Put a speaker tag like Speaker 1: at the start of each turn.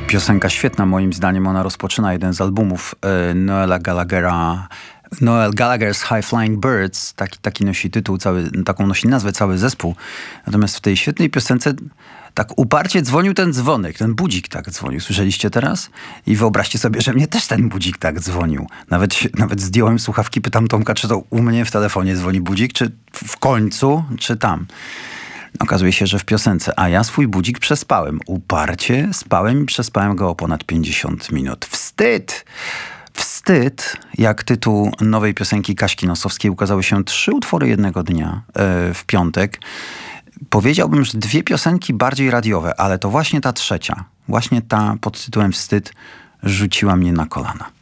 Speaker 1: Piosenka świetna moim zdaniem, ona rozpoczyna jeden z albumów Noela Gallaghera. Noel Gallagher's High Flying Birds, taki nosi tytuł, taką nosi nazwę cały zespół. Natomiast w tej świetnej piosence tak uparcie dzwonił ten dzwonek, ten budzik tak dzwonił. Słyszeliście teraz? I wyobraźcie sobie, że mnie też ten budzik tak dzwonił. Nawet zdjąłem słuchawki, pytam Tomka, czy to u mnie w telefonie dzwoni budzik, czy w końcu, czy tam. Okazuje się, że w piosence, a ja swój budzik przespałem. Uparcie spałem i przespałem go o ponad 50 minut. Wstyd! Wstyd, jak tytuł nowej piosenki Kaśki Nosowskiej. Ukazały się 3 utwory jednego dnia, w piątek. Powiedziałbym, że 2 piosenki bardziej radiowe, ale to właśnie ta trzecia, właśnie ta pod tytułem Wstyd rzuciła mnie na kolana.